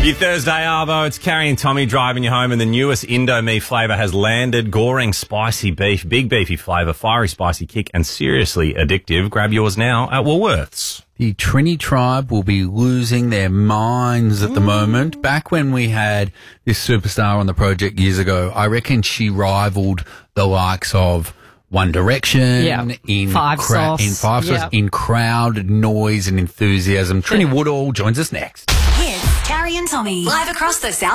Your Thursday Arvo, it's Carrie and Tommy driving you home, and the newest Indomie flavour has landed. Goring spicy beef, big beefy flavour, fiery spicy kick, and seriously addictive. Grab yours now at Woolworths. The Trini tribe will be losing their minds at the moment. Back when we had this superstar on the project years ago, I reckon she rivaled the likes of One Direction in Five Sauce, in crowd, noise and enthusiasm. Trini Woodall joins us next. It's Carrie and Tommy, live across the South